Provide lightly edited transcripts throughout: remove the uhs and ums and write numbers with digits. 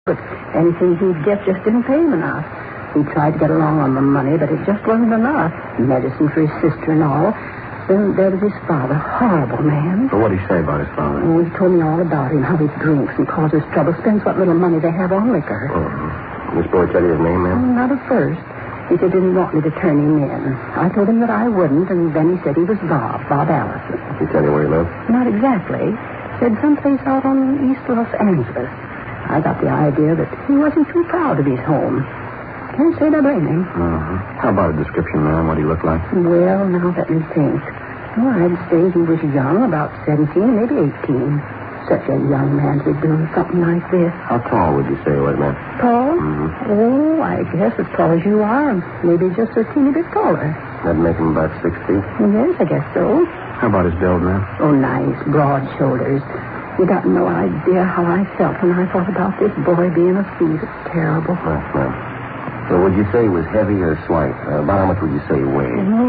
But anything he'd get just didn't pay him enough. He tried to get along on the money, but it just wasn't enough. Medicine for his sister and all. Then there was his father. Horrible man. So what did he say about his father? Oh, he told me all about him, how he drinks and causes trouble, spends what little money they have on liquor. This boy tell you his name, ma'am? Not at first. He said he didn't want me to turn him in. I told him that I wouldn't, and then he said he was Bob Allison. Did he tell you where he lived? Not exactly. Said someplace out on East Los Angeles. I got the idea that he wasn't too proud of his home. Can't say I blame him. How about a description, ma'am, what he looked like? Well, now let me think. Oh, I'd say he was young, about 17, maybe 18. Such a young man to be doing something like this. How tall would you say he was, ma'am? Tall? Oh, I guess as tall as you are. Maybe just a teeny bit taller. That'd make him about 6 feet? Yes, I guess so. How about his build, ma'am? Oh, nice, broad shoulders. You got no idea how I felt when I thought about this boy being a thief. It's terrible. Yes, ma'am. So would you say he was heavy or slight? About how much would you say he weighed? Oh,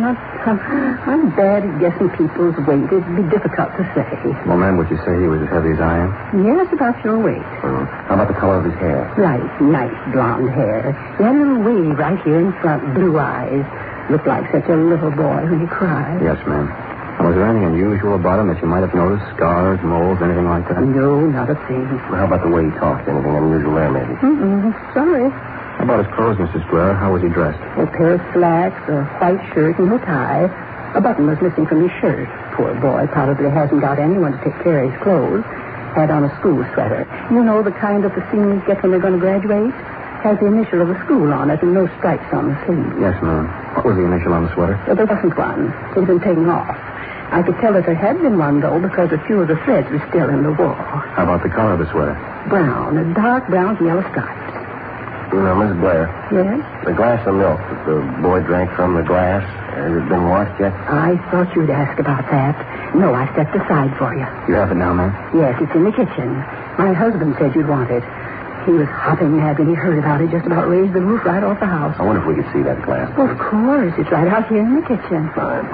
I'm bad at guessing people's weight. It'd be difficult to say. Well, ma'am, would you say he was as heavy as I am? Yes, about your weight. How about the color of his hair? Light, nice blonde hair. He had a little wave right here in front, blue eyes. Looked like such a little boy when he cried. Yes, ma'am. Was there anything unusual about him that you might have noticed? Scars, moles, anything like that? No, not a thing. Well, how about the way he talked? Anything unusual there, maybe? Sorry. How about his clothes, Mrs. Blair? How was he dressed? A pair of slacks, a white shirt, and no tie. A button was missing from his shirt. Poor boy probably hasn't got anyone to take care of his clothes. Had on a school sweater. You know, the kind that the seniors get when they're going to graduate? Has the initial of the school on it and no stripes on the sleeve. Yes, ma'am. What was the initial on the sweater? There wasn't one. It had been taken off. I could tell that there had been one, though, because a few of the threads were still in the wall. How about the color of the sweater? Brown, a dark brown with yellow stripes. Miss Blair. Yes? The glass of milk that the boy drank from the glass, has it been washed yet? I thought you'd ask about that. No, I stepped aside for you. You have it now, ma'am? Yes, it's in the kitchen. My husband said you'd want it. He was hopping mad when he heard about it, just about raised the roof right off the house. I wonder if we could see that glass. Well, of course. It's right out here in the kitchen. Fine.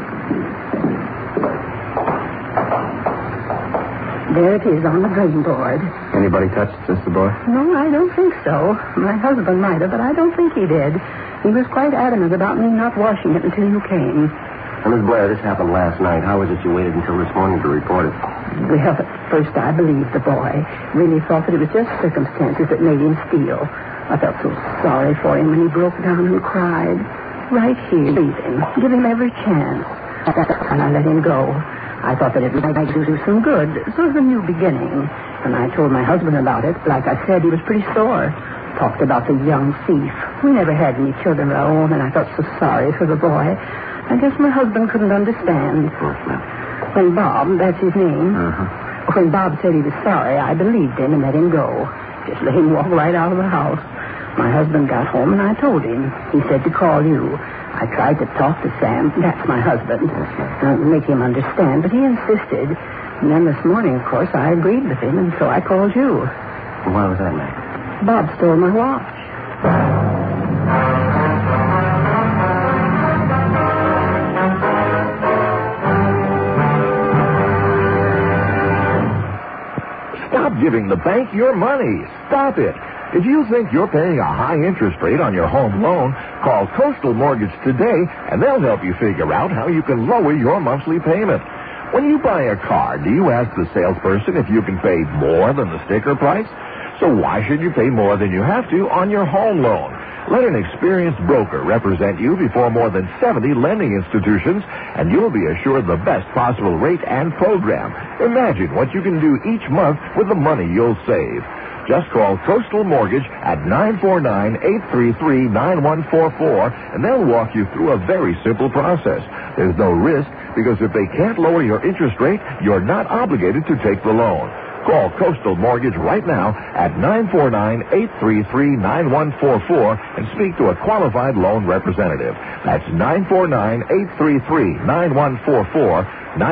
There it is on the drain board. Anybody touched since the boy? No, I don't think so. My husband might have, but I don't think he did. He was quite adamant about me not washing it until you came. Now, Miss Blair, this happened last night. How was it you waited until this morning to report it? Well, at first I believed the boy. Really thought that it was just circumstances that made him steal. I felt so sorry for him when he broke down and cried. Right here, leave him. Give him every chance. And I let him go. I thought that it might do some good. So it was a new beginning. And I told my husband about it. Like I said, he was pretty sore. Talked about the young thief. We never had any children of our own, and I felt so sorry for the boy. I guess my husband couldn't understand. When Bob, that's his name, when Bob said he was sorry, I believed him and let him go. Just let him walk right out of the house. My husband got home, and I told him. He said to call you. I tried to talk to Sam. That's my husband. Make him understand, but he insisted. And then this morning, of course, I agreed with him, and so I called you. Well, why was that, ma'am? Bob stole my watch. Stop giving the bank your money. Stop it. If you think you're paying a high interest rate on your home loan, call Coastal Mortgage today, and they'll help you figure out how you can lower your monthly payment. When you buy a car, do you ask the salesperson if you can pay more than the sticker price? So why should you pay more than you have to on your home loan? Let an experienced broker represent you before more than 70 lending institutions, and you'll be assured the best possible rate and program. Imagine what you can do each month with the money you'll save. Just call Coastal Mortgage at 949-833-9144, and they'll walk you through a very simple process. There's no risk, because if they can't lower your interest rate, you're not obligated to take the loan. Call Coastal Mortgage right now at 949-833-9144 and speak to a qualified loan representative. That's 949-833-9144,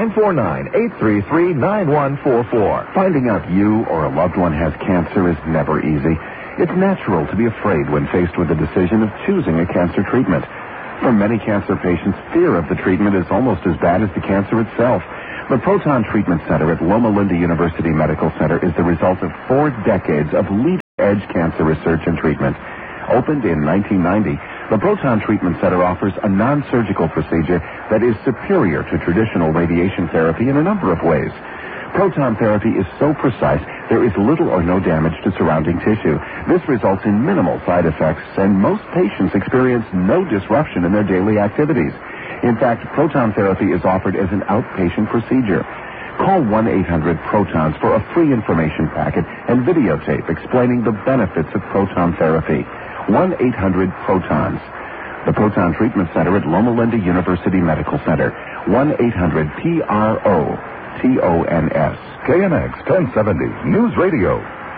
949-833-9144. Finding out you or a loved one has cancer is never easy. It's natural to be afraid when faced with the decision of choosing a cancer treatment. For many cancer patients, fear of the treatment is almost as bad as the cancer itself. The Proton Treatment Center at Loma Linda University Medical Center is the result of 4 decades of leading edge cancer research and treatment. Opened in 1990, the Proton Treatment Center offers a non-surgical procedure that is superior to traditional radiation therapy in a number of ways. Proton therapy is so precise, there is little or no damage to surrounding tissue. This results in minimal side effects, and most patients experience no disruption in their daily activities. In fact, proton therapy is offered as an outpatient procedure. Call 1-800-PROTONS for a free information packet and videotape explaining the benefits of proton therapy. 1-800-PROTONS. The Proton Treatment Center at Loma Linda University Medical Center. 1-800-PROTONS. KNX 1070 News Radio.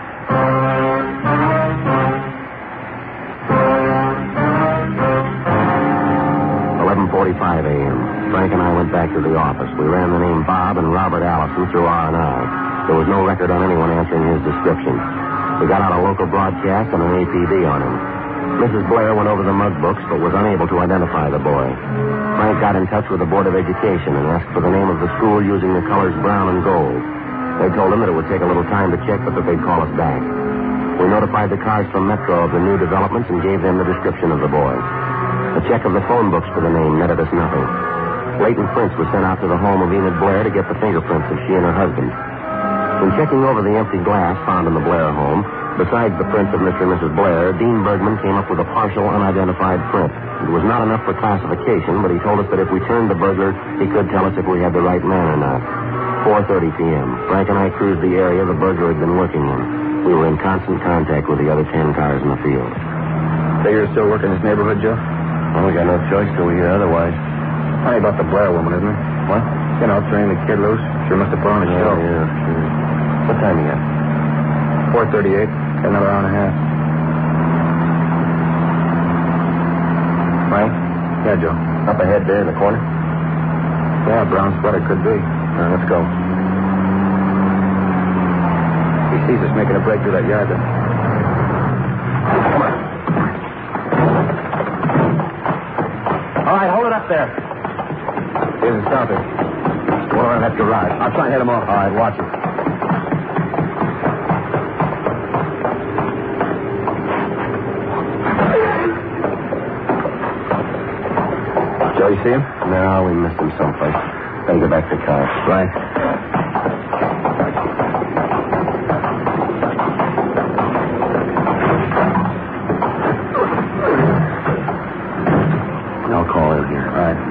11:45 a.m. Frank and I went back to the office. We ran the name Bob and Robert Allison through R&I. There was no record on anyone answering his description. We got out a local broadcast and an APB on him. Mrs. Blair went over the mug books, but was unable to identify the boy. Frank got in touch with the Board of Education and asked for the name of the school using the colors brown and gold. They told him that it would take a little time to check, but that they'd call us back. We notified the cars from Metro of the new developments and gave them the description of the boy. A check of the phone books for the name netted us nothing. Latent prints were sent out to the home of Enid Blair to get the fingerprints of she and her husband. In checking over the empty glass found in the Blair home, besides the prints of Mr. and Mrs. Blair, Dean Bergman came up with a partial unidentified print. It was not enough for classification, but he told us that if we turned the burglar, he could tell us if we had the right man or not. 4:30 p.m. Frank and I cruised the area the burglar had been working in. We were in constant contact with the other 10 cars in the field. Figure still working in this neighborhood, Joe? Well, we got no choice till we hear otherwise. Funny about the Blair woman, isn't it? What? You know, turning the kid loose. Sure must have put on a show. Yeah, sure. What time you got? 4:38. Got another hour and a half. Frank? Yeah, Joe. Up ahead there in the corner? Yeah, brown sweater could be. Let's go. He sees us making a break through that yard, then. Come on. All right, hold it up there. He isn't stopping. Go around that garage. I'll try and head him off. All right, watch it. Joe, you see him? No, we missed him someplace. Better go back to the car. Right. I'll call in here. All right.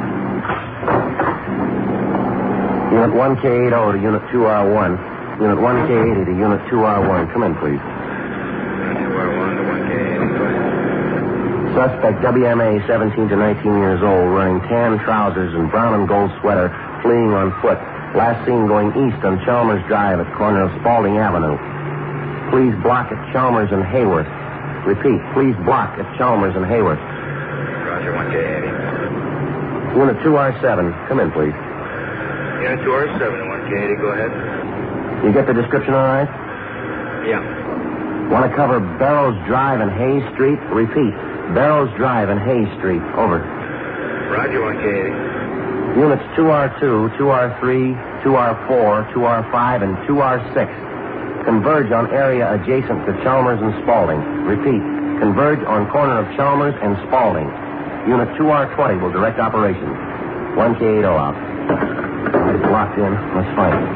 Unit 1K80 to Unit 2R1. Unit 1K80 to Unit 2R1. Come in, please. 2R1 to 1K80. Suspect WMA, 17 to 19 years old, wearing tan trousers and brown and gold sweater, fleeing on foot. Last seen going east on Chalmers Drive at corner of Spalding Avenue. Please block at Chalmers and Hayworth. Repeat, please block at Chalmers and Hayworth. Roger, 1K80. Unit 2R7, come in, please. Unit 2R7 to 1K80, go ahead. You get the description all right? Yeah. Want to cover Barrows Drive and Hayes Street? Repeat, Barrows Drive and Hayes Street. Over. Roger, 1K80. Units 2R2, 2R3, 2R4, 2R5, and 2R6 converge on area adjacent to Chalmers and Spalding. Repeat, converge on corner of Chalmers and Spalding. Unit 2R20 will direct operations. 1K80 out. It's locked in. Let's fight it.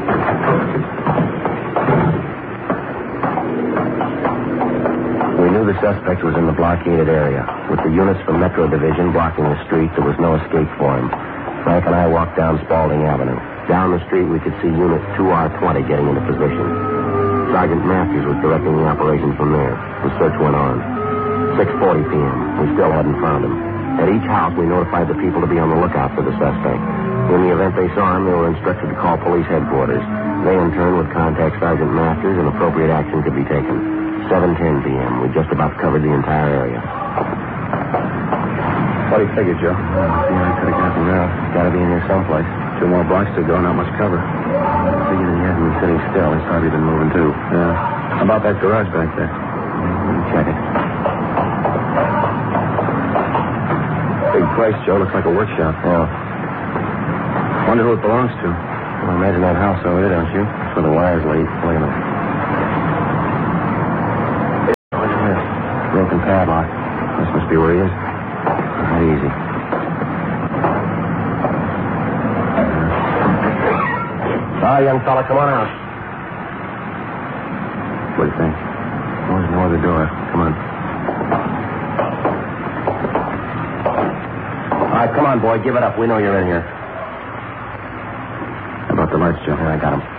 We knew the suspect was in the blockaded area. With the units from Metro Division blocking the street, there was no escape for him. Frank and I walked down Spalding Avenue. Down the street, we could see Unit 2R20 getting into position. Sergeant Matthews was directing the operation from there. The search went on. 6:40 p.m. We still hadn't found him. At each house, we notified the people to be on the lookout for the suspect. In the event they saw him, they were instructed to call police headquarters. They, in turn, would contact Sergeant Matthews and appropriate action could be taken. 7:10 p.m. We just about covered the entire area. What do you figure, Joe? I could have gotten out. Gotta be in here someplace. 2 more blocks to go, not much cover. I figured he hasn't been sitting still. He's probably been moving, too. Yeah. How about that garage back there? Check it. Big place, Joe. Looks like a workshop. Yeah. Wonder who it belongs to. Well, imagine that house over there, don't you? That's where the wires laid. Wait a minute. padlock. This must be where he is. Not easy. Ah, young fella, come on out. What do you think? Oh, there's no other door. Come on. All right, come on, boy. Give it up. We know you're in here. How about the lights, Joe? Yeah, I got them.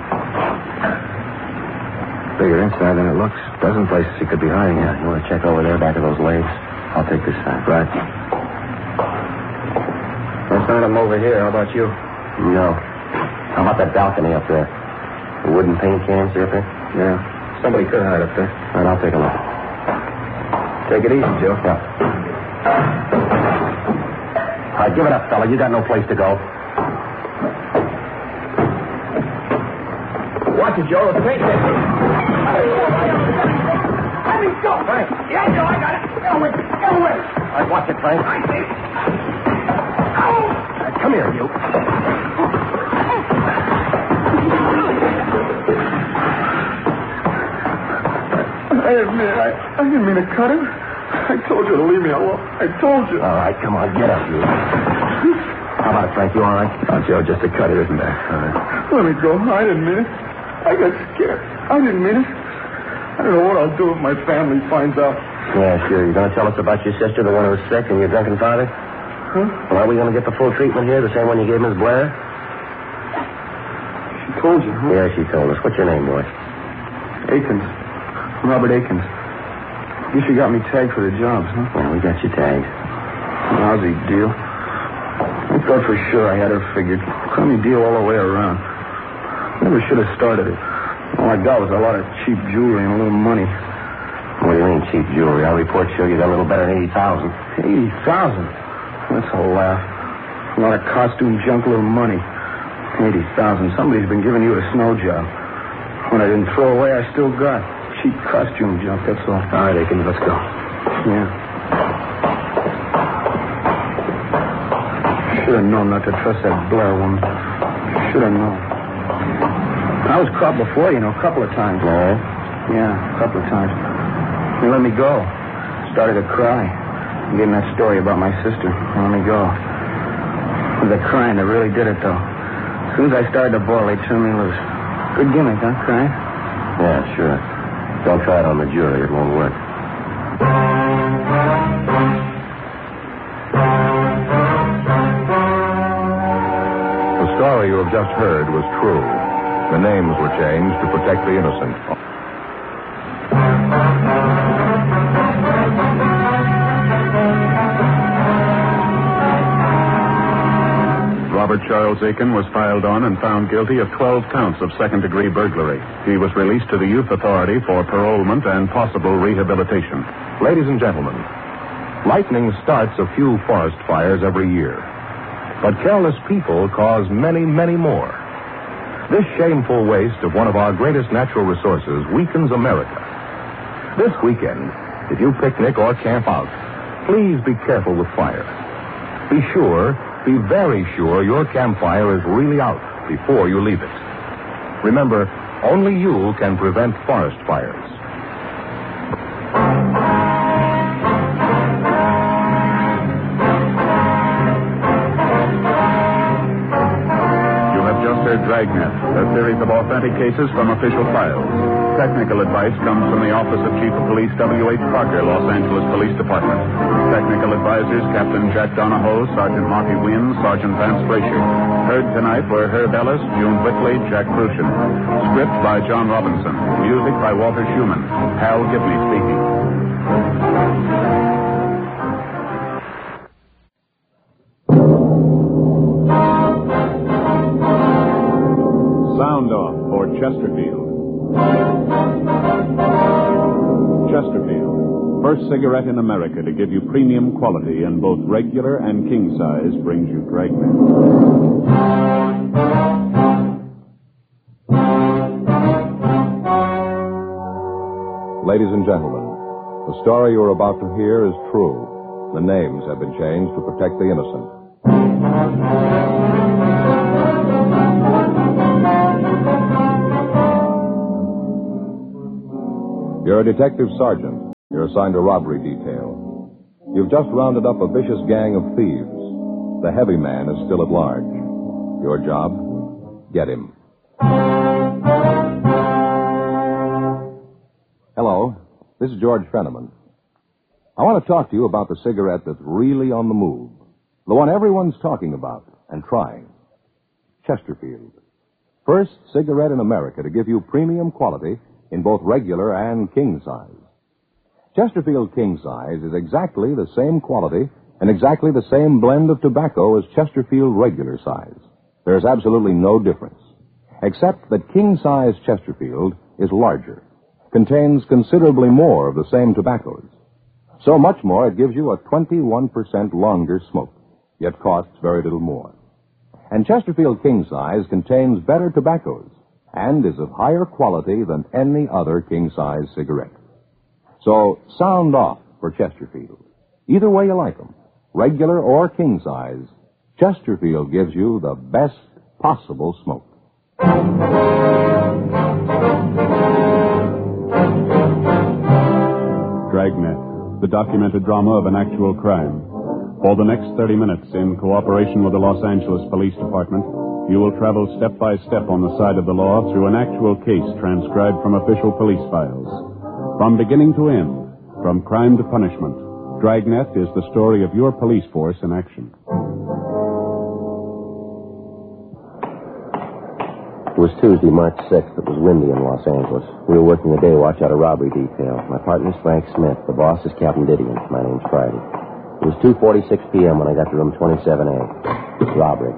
Bigger inside than it looks. Dozen places he could be hiding at. You want to check over there, back of those legs? I'll take this side. Right. No sign of him over here. How about you? No. How about that balcony up there? The wooden paint cans up there? Yeah. Somebody could hide up there. All right, I'll take a look. Take it easy, Joe. Yeah. All right, give it up, fella. You got no place to go. Watch it, Joe. The paint cans. Let me go, Frank. Yeah, Joe, I got it. Get away. Get away. All right, watch it, Frank. I see. Right, come here, you. I admit, I didn't mean to cut him. I told you to leave me alone. I told you. All right, come on, get up, you. How about it, Frank? You all right? Oh, Joe, just a cut, isn't that? All right. Let me go. I didn't mean it. I got scared. I didn't mean it. I don't know what I'll do if my family finds out. Yeah, sure. You going to tell us about your sister, the one who was sick, and your drunken father? Huh? Well, are we going to get the full treatment here, the same one you gave Miss Blair? She told you, huh? Yeah, she told us. What's your name, boy? Akins. Robert Akins. Guess you got me tagged for the jobs, huh? Well, we got you tagged. Lousy deal. I thought for sure I had her figured. Crummy deal all the way around. Never should have started it. All I got was a lot of cheap jewelry and a little money. What do you mean, cheap jewelry? Our reports show you got a little better than 80,000. 80,000? That's a laugh. A lot of costume junk, little money. 80,000. Somebody's been giving you a snow job. What I didn't throw away, I still got. Cheap costume junk, that's all. All right, Akins, let's go. Yeah. Should have known not to trust that Blair woman. Should have known. I was caught before, you know, a couple of times. All right. Yeah, a couple of times. They let me go. Started to cry. Gave them that story about my sister. They let me go. It was the crying that really did it, though. As soon as I started to boil, they turned me loose. Good gimmick, huh, crying? Yeah, sure. Don't try it on the jury. It won't work. The story you have just heard was true. The names were changed to protect the innocent. Robert Charles Aiken was filed on and found guilty of 12 counts of second-degree burglary. He was released to the Youth Authority for parolement and possible rehabilitation. Ladies and gentlemen, lightning starts a few forest fires every year. But careless people cause many, many more. This shameful waste of one of our greatest natural resources weakens America. This weekend, if you picnic or camp out, please be careful with fire. Be very sure your campfire is really out before you leave it. Remember, only you can prevent forest fires. You have just heard Dragnet, a series of authentic cases from official files. Technical advice comes from the Office of Chief of Police W.H. Parker, Los Angeles Police Department. Technical advisors Captain Jack Donahoe, Sergeant Marty Wynn, Sergeant Vance Brasher. Heard tonight were Herb Ellis, June Whitley, Jack Crucian. Script by John Robinson. Music by Walter Schumann. Hal Gibney speaking. Sound off for Chesterfield. Chesterfield, first cigarette in America to give you premium quality in both regular and king size, brings you Dragnet. Ladies and gentlemen, the story you're about to hear is true. The names have been changed to protect the innocent. You're a detective sergeant. You're assigned a robbery detail. You've just rounded up a vicious gang of thieves. The heavy man is still at large. Your job? Get him. Hello, this is George Fenneman. I want to talk to you about the cigarette that's really on the move. The one everyone's talking about and trying. Chesterfield. First cigarette in America to give you premium quality in both regular and king size. Chesterfield King Size is exactly the same quality and exactly the same blend of tobacco as Chesterfield regular size. There's absolutely no difference, except that King Size Chesterfield is larger, contains considerably more of the same tobaccos. So much more it gives you a 21% longer smoke, yet costs very little more. And Chesterfield King Size contains better tobaccos and is of higher quality than any other king size cigarette. So sound off for Chesterfield. Either way you like them, regular or king size, Chesterfield gives you the best possible smoke. Dragnet, the documented drama of an actual crime. For the next 30 minutes, in cooperation with the Los Angeles Police Department, you will travel step by step on the side of the law through an actual case transcribed from official police files. From beginning to end, from crime to punishment, Dragnet is the story of your police force in action. It was Tuesday, March 6th. It was windy in Los Angeles. We were working the day watch out a robbery detail. My partner's Frank Smith. The boss is Captain Didion. My name's Friday. It was 2:46 p.m. when I got to room 27A. Robbery.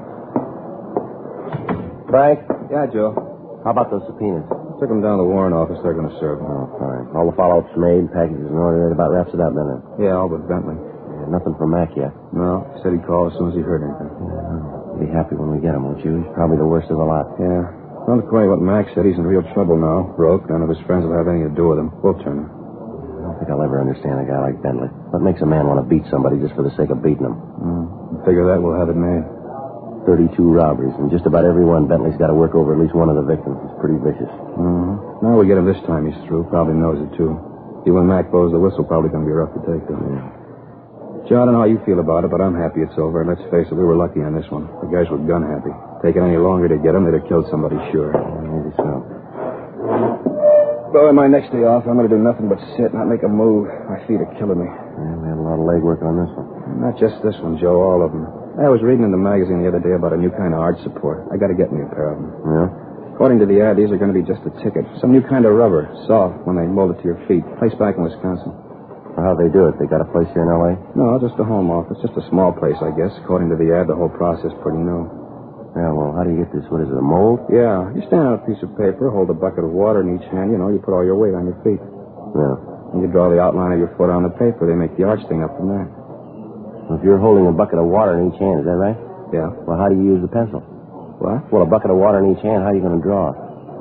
Frank? Yeah, Joe. How about those subpoenas? Took them down to the warrant office. They're going to serve them. Oh, fine. All the follow-ups made, packages in order. That about wraps it up, doesn't it? Yeah, all but Bentley. Yeah, nothing from Mac yet. No, he said he'd call as soon as he heard anything. Yeah, be happy when we get him, won't you? He's probably the worst of the lot. Yeah. Well, according to what Mac said, he's in real trouble now. Broke. None of his friends will have anything to do with him. We'll turn him. I don't think I'll ever understand a guy like Bentley. What makes a man want to beat somebody just for the sake of beating him? Figure that we'll have it made. 32 robberies, and just about every one Bentley's got to work over at least one of the victims. It's pretty vicious. Now we get him this time, he's through. Probably knows it, too. Even when Mac blows the whistle, probably going to be rough to take, though. Yeah. Joe, I don't know how you feel about it, but I'm happy it's over. Let's face it, we were lucky on this one. The guys were gun happy. Taking any longer to get him, they'd have killed somebody, sure. Maybe so. Boy, my next day off, I'm going to do nothing but sit, not make a move. My feet are killing me. Yeah, we had a lot of legwork on this one. Not just this one, Joe, all of them. I was reading in the magazine the other day about a new kind of arch support. I got to get me a pair of them. Yeah? According to the ad, these are going to be just a ticket. Some new kind of rubber, soft when they mold it to your feet. Place back in Wisconsin. Well, how'd they do it? They got a place here in L.A.? No, just a home office. Just a small place, I guess. According to the ad, the whole process pretty new. Yeah, well, how do you get this? What is it, a mold? Yeah, you stand on a piece of paper, hold a bucket of water in each hand, you put all your weight on your feet. Yeah. And you draw the outline of your foot on the paper. They make the arch thing up from there. Well, if you're holding a bucket of water in each hand, is that right? Yeah. Well, how do you use the pencil? What? Well, a bucket of water in each hand, how are you going to draw?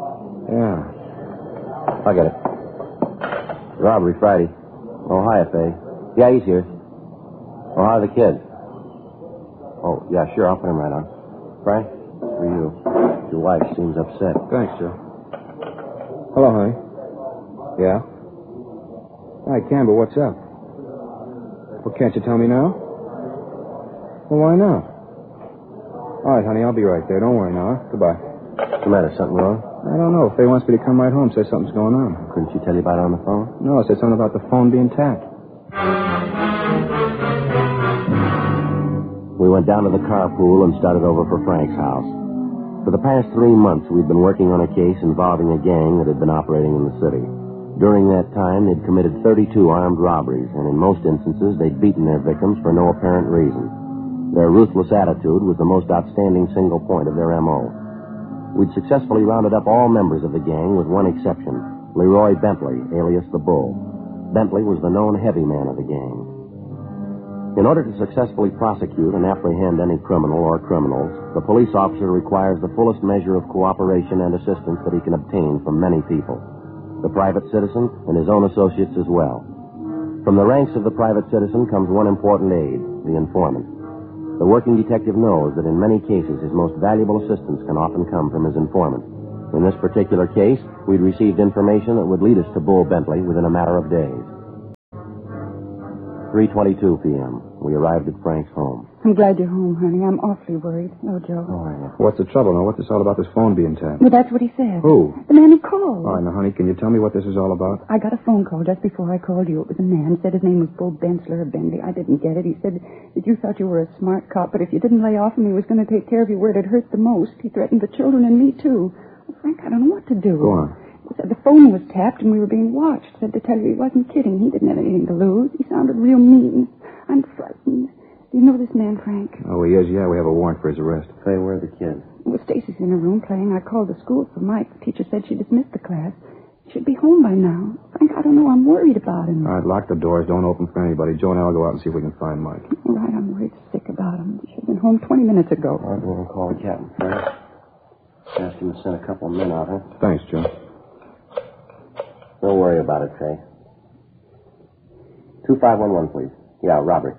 Yeah. I get it. Robbery Friday. Oh, hi, Faye. Yeah, he's here. Oh, how are the kids? Oh, yeah, sure, I'll put him right on. Frank, for you. Your wife seems upset. Thanks, Joe. Hello, honey. Yeah? I can, but what's up? Well, can't you tell me now? Well, why not? All right, honey, I'll be right there. Don't worry now. Goodbye. What's the matter? Something wrong? I don't know. Faye wants me to come right home. Says something's going on. Couldn't she tell you about it on the phone? No, said something about the phone being tapped. We went down to the carpool and started over for Frank's house. For the past 3 months, we'd been working on a case involving a gang that had been operating in the city. During that time, they'd committed 32 armed robberies, and in most instances, they'd beaten their victims for no apparent reason. Their ruthless attitude was the most outstanding single point of their M.O. We'd successfully rounded up all members of the gang with one exception, Leroy Bentley, alias the Bull. Bentley was the known heavy man of the gang. In order to successfully prosecute and apprehend any criminal or criminals, the police officer requires the fullest measure of cooperation and assistance that he can obtain from many people, the private citizen and his own associates as well. From the ranks of the private citizen comes one important aid, the informant. The working detective knows that in many cases his most valuable assistance can often come from his informant. In this particular case, we'd received information that would lead us to Bull Bentley within a matter of days. 3:22 p.m. We arrived at Frank's home. I'm glad you're home, honey. I'm awfully worried. Oh, Joe. Oh, yeah. What's the trouble now? What's this all about this phone being tapped? Well, that's what he said. Who? The man who called. All right, now, honey, can you tell me what this is all about? I got a phone call just before I called you. It was a man. Said his name was Bull Bensler of Bentley. I didn't get it. He said that you thought you were a smart cop, but if you didn't lay off him, he was going to take care of you where it had hurt the most. He threatened the children and me, too. Well, Frank, I don't know what to do. Go on. He said the phone was tapped and we were being watched. Said to tell you he wasn't kidding. He didn't have anything to lose. He sounded real mean. I'm frightened. Do you know this man, Frank? Oh, he is, yeah. We have a warrant for his arrest. Say, where are the kids? Well, Stacy's in her room playing. I called the school for Mike. The teacher said she dismissed the class. He should be home by now. Frank, I don't know. I'm worried about him. All right, lock the doors. Don't open for anybody. Joe and I will go out and see if we can find Mike. All right, I'm worried sick about him. He should have been home 20 minutes ago. I'll go and call the captain, Frank. Ask him to send a couple of men out, huh? Thanks, Joe. Don't worry about it, Trey. 2511, please. Yeah, Robert.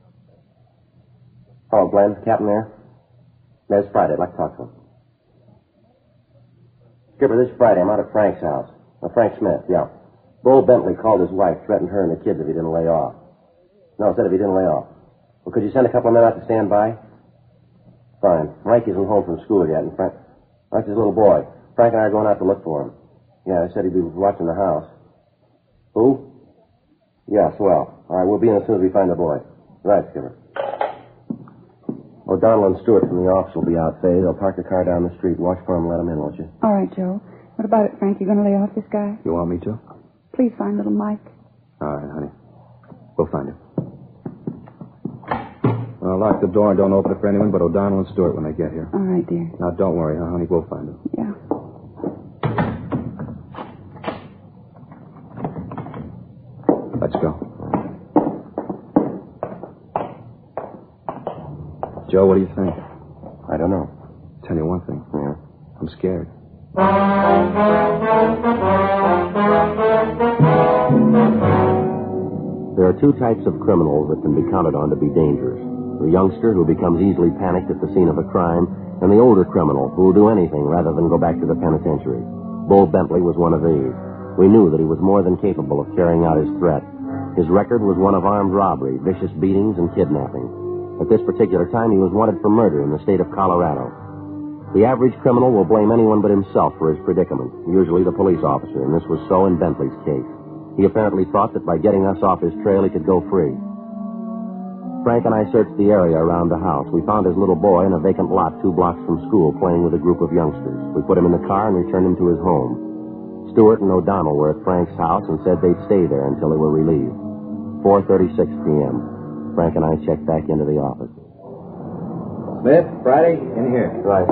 Oh, Glenn, Captain there? There's Friday. I'd like to talk to him. Skipper, this Friday, I'm out at Frank's house. Frank Smith, yeah. Bull Bentley called his wife, threatened her and the kids if he didn't lay off. No, said if he didn't lay off. Well, could you send a couple of men out to stand by? Fine. Mike isn't home from school yet, and Frank... That's his little boy. Frank and I are going out to look for him. Yeah, they said he'd be watching the house. Who? Yeah, swell. All right, we'll be in as soon as we find the boy. Right, Skipper. O'Donnell and Stewart from the office will be out, Faye. They'll park the car down the street. Watch for him and let him in, won't you? All right, Joe. What about it, Frank? You going to lay off this guy? You want me to? Please find little Mike. All right, honey. We'll find him. Well, lock the door and don't open it for anyone but O'Donnell and Stewart when they get here. All right, dear. Now, don't worry, huh, honey? We'll find him. Yeah. Let's go. Joe, what do you think? I don't know. Tell you one thing. Yeah? I'm scared. There are two types of criminals that can be counted on to be dangerous. The youngster who becomes easily panicked at the scene of a crime, and the older criminal who will do anything rather than go back to the penitentiary. Bull Bentley was one of these. We knew that he was more than capable of carrying out his threat. His record was one of armed robbery, vicious beatings, and kidnapping. At this particular time, he was wanted for murder in the state of Colorado. The average criminal will blame anyone but himself for his predicament, usually the police officer, and this was so in Bentley's case. He apparently thought that by getting us off his trail, he could go free. Frank and I searched the area around the house. We found his little boy in a vacant lot 2 blocks from school playing with a group of youngsters. We put him in the car and returned him to his home. Stewart and O'Donnell were at Frank's house and said they'd stay there until they were relieved. 4:36 p.m. Frank and I checked back into the office. Smith, Friday, in here. Right.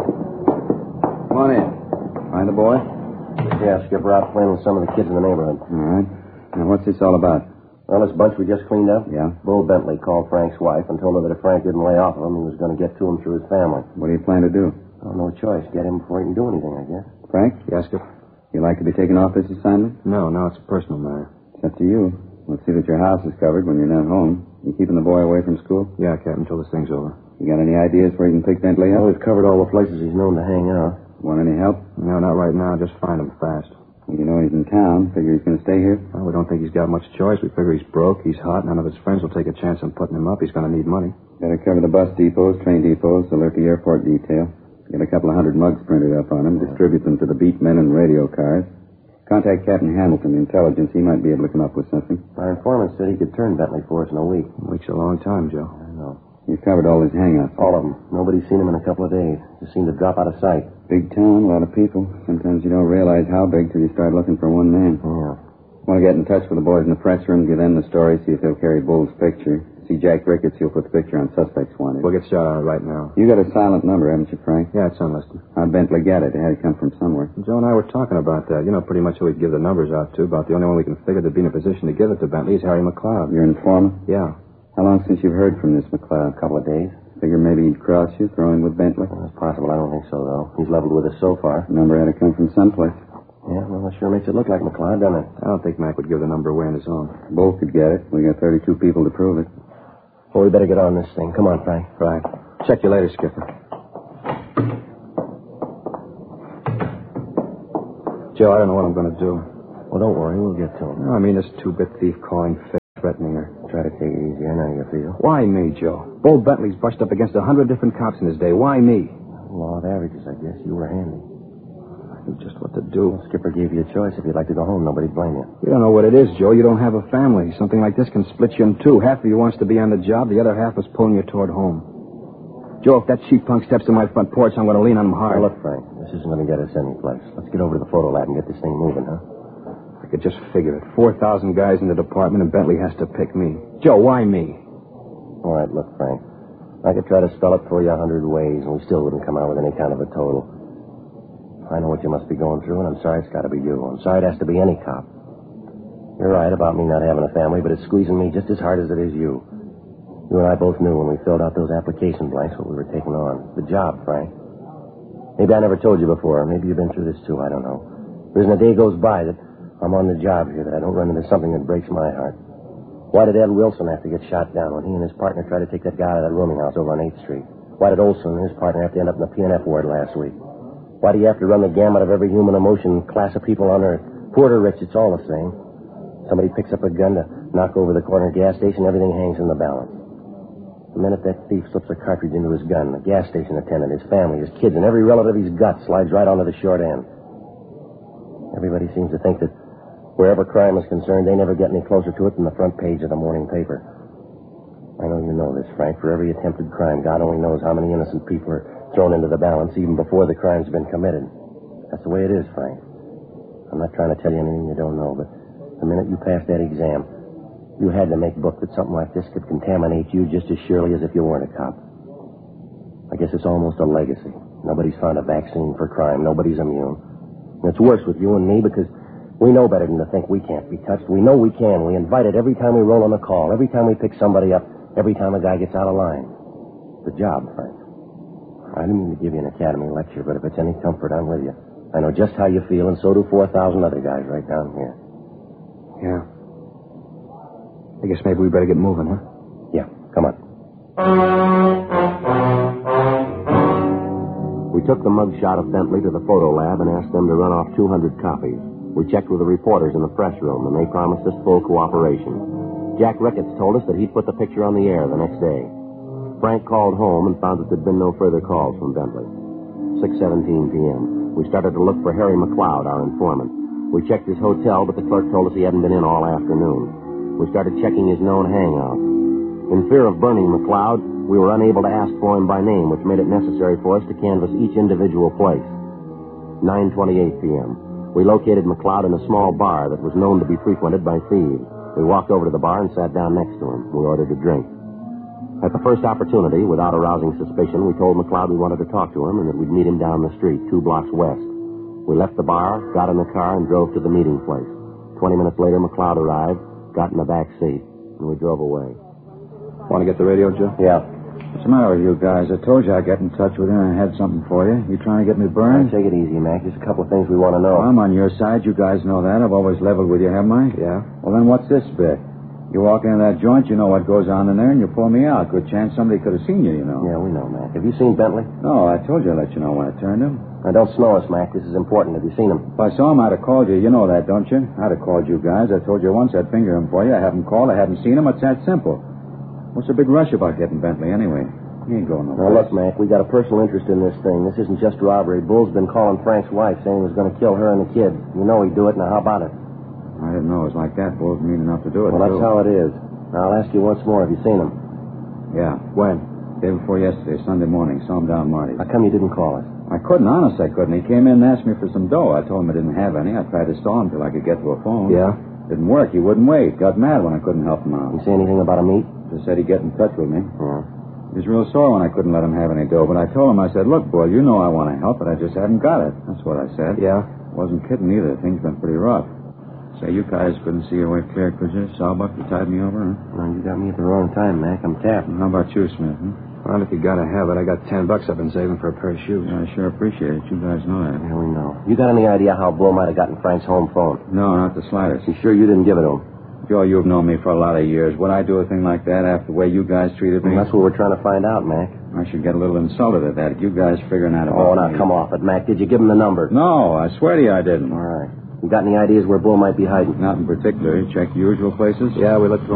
Come on in. Find the boy? Yeah, Skipper, out playing with some of the kids in the neighborhood. All right. Now, what's this all about? Well, this bunch we just cleaned up? Yeah. Bull Bentley called Frank's wife and told her that if Frank didn't lay off of him, he was going to get to him through his family. What do you plan to do? Oh, no choice. Get him before he can do anything, I guess. Frank? Yes, sir. You like to be taken off this assignment? No, it's a personal matter. It's up to you. We'll see that your house is covered when you're not home. You keeping the boy away from school? Yeah, Captain, until this thing's over. You got any ideas where you can pick Bentley up? Well, we've covered all the places he's known to hang out. Want any help? No, not right now. Just find him fast. Well, you know he's in town. Figure he's going to stay here? Well, we don't think he's got much choice. We figure he's broke, he's hot. None of his friends will take a chance on putting him up. He's going to need money. Better cover the bus depots, train depots, alert the airport detail. Get a couple of 100 mugs printed up on him. Distribute them to the beat men and radio cars. Contact Captain Hamilton, intelligence. He might be able to come up with something. Our informant said he could turn Bentley for us in a week. A week's a long time, Joe. I know. You've covered all his hangouts. All of them. Nobody's seen him in a couple of days. Just seemed to drop out of sight. Big town, a lot of people. Sometimes you don't realize how big till you start looking for one man. Yeah. Want to get in touch with the boys in the press room, give them the story, see if they'll carry Bull's picture. See Jack Ricketts, he'll put the picture on suspects wanted. We'll get started on it right now. You got a silent number, haven't you, Frank? Yeah, it's unlisted. How'd Bentley get it? It had to come from somewhere. Joe and I were talking about that. You know pretty much who we'd give the numbers out to. About the only one we can figure that'd be in a position to give it to Bentley is Harry McLeod. Your informant? Yeah. How long since you've heard from this McLeod? A couple of days. Figure maybe he'd cross you, throw in with Bentley? Well, that's possible. I don't think so, though. He's leveled with us so far. The number had to come from someplace. Yeah, well, that sure makes it look like McLeod, doesn't it? I don't think Mac would give the number away on his own. Bull could get it. We got 32 people to prove it. Well, we better get on this thing. Come on, Frank. Right. Check you later, Skipper. Joe, I don't know what I'm going to do. Well, don't worry. We'll get to him. No, I mean, this two-bit thief calling, threatening her. try to take it easier. Now you feel. Why me, Joe? Bull Bentley's brushed up against 100 different cops in his day. Why me? Law of averages, I guess. You were handy. I knew just what to do. Well, Skipper gave you a choice. If you'd like to go home, nobody'd blame you. You don't know what it is, Joe. You don't have a family. Something like this can split you in two. Half of you wants to be on the job. The other half is pulling you toward home. Joe, if that cheap punk steps to my front porch, I'm going to lean on him hard. Now, look, Frank, this isn't going to get us any place. Let's get over to the photo lab and get this thing moving, huh? I could just figure it. 4,000 guys in the department, and Bentley has to pick me. Joe, why me? All right, look, Frank. I could try to spell it for you 100 ways, and we still wouldn't come out with any kind of a total. I know what you must be going through, and I'm sorry it's got to be you. I'm sorry it has to be any cop. You're right about me not having a family, but it's squeezing me just as hard as it is you. You and I both knew when we filled out those application blanks what we were taking on. The job, Frank. Maybe I never told you before. Maybe you've been through this, too. I don't know. There isn't a day goes by that I'm on the job here that I don't run into something that breaks my heart. Why did Ed Wilson have to get shot down when he and his partner tried to take that guy out of that rooming house over on 8th Street? Why did Olson and his partner have to end up in the P&F ward last week? Why do you have to run the gamut of every human emotion class of people on Earth? Poor to rich, it's all the same. Somebody picks up a gun to knock over the corner gas station, everything hangs in the balance. The minute that thief slips a cartridge into his gun, the gas station attendant, his family, his kids, and every relative he's got slides right onto the short end. Everybody seems to think that wherever crime is concerned, they never get any closer to it than the front page of the morning paper. I know you know this, Frank. For every attempted crime, God only knows how many innocent people are thrown into the balance even before the crime's been committed. That's the way it is, Frank. I'm not trying to tell you anything you don't know, but the minute you passed that exam, you had to make book that something like this could contaminate you just as surely as if you weren't a cop. I guess it's almost a legacy. Nobody's found a vaccine for crime. Nobody's immune. And it's worse with you and me because we know better than to think we can't be touched. We know we can. We invite it every time we roll on a call, every time we pick somebody up, every time a guy gets out of line. The job, Frank. I didn't mean to give you an academy lecture, but if it's any comfort, I'm with you. I know just how you feel, and so do 4,000 other guys right down here. Yeah. I guess maybe we better get moving, huh? Yeah, come on. We took the mugshot of Bentley to the photo lab and asked them to run off 200 copies. We checked with the reporters in the press room, and they promised us full cooperation. Jack Ricketts told us that he'd put the picture on the air the next day. Frank called home and found that there'd been no further calls from Bentley. 6:17 p.m. We started to look for Harry McLeod, our informant. We checked his hotel, but the clerk told us he hadn't been in all afternoon. We started checking his known hangouts. In fear of burning McLeod, we were unable to ask for him by name, which made it necessary for us to canvass each individual place. 9:28 p.m. We located McLeod in a small bar that was known to be frequented by thieves. We walked over to the bar and sat down next to him. We ordered a drink. At the first opportunity, without arousing suspicion, we told McLeod we wanted to talk to him and that we'd meet him down the street, 2 blocks west. We left the bar, got in the car, and drove to the meeting place. 20 minutes later, McLeod arrived, got in the back seat, and we drove away. Want to get the radio, Joe? Yeah. What's the matter with you guys? I told you I'd get in touch with you and I had something for you. You trying to get me burned? Take it easy, Mac. There's a couple of things we want to know. Well, I'm on your side. You guys know that. I've always leveled with you, haven't I? Yeah. Well, then what's this bit? You walk into that joint, you know what goes on in there, and you pull me out. Good chance somebody could have seen you, you know. Yeah, we know, Mac. Have you seen Bentley? No, I told you I'd let you know when I turned him. Now, don't snow us, Mac. This is important. Have you seen him? If I saw him, I'd have called you. You know that, don't you? I'd have called you guys. I told you once I'd finger him for you. I haven't called. I haven't seen him. It's that simple. What's the big rush about getting Bentley, anyway? He ain't going nowhere. Now, look, Mac, we got a personal interest in this thing. This isn't just robbery. Bull's been calling Frank's wife saying he was going to kill her and the kid. You know he'd do it. Now, how about it? I didn't know it was like that. Bull's mean enough to do it. Well, that's how it is. Now, I'll ask you once more. Have you seen him? Yeah. When? Day before yesterday, Sunday morning. Saw him down Marty's. How come you didn't call us? I couldn't, honest, I couldn't. He came in and asked me for some dough. I told him I didn't have any. I tried to stall him till I could get to a phone. Yeah? Didn't work. He wouldn't wait. Got mad when I couldn't help him out. You say anything about a meet? Just said he'd get in touch with me. Yeah. He was real sore when I couldn't let him have any dough, but I told him, I said, look, boy, you know I want to help, but I just haven't got it. That's what I said. Yeah? Wasn't kidding either. Things been pretty rough. Say, you guys couldn't see your way clear, could you? Sawbuck, you tied me over, huh? Well, you got me at the wrong time, Mac. I'm tapped. How about you, Smith, huh? Well, if you gotta have it, I got $10 I've been saving for a pair of shoes. Yeah, I sure appreciate it. You guys know that. Yeah, we know. You got any idea how Bull might have gotten Frank's home phone? No, not the slightest. You sure you didn't give it to him? Joe, you've known me for a lot of years. Would I do a thing like that after the way you guys treated me? Well, that's what we're trying to find out, Mac. I should get a little insulted at that. You guys figuring out about Oh, now, me. come off it, Mac. Did you give him the number? No, I swear to you I didn't. All right. You got any ideas where Bull might be hiding? Not in particular. Check usual places? Yeah, we looked for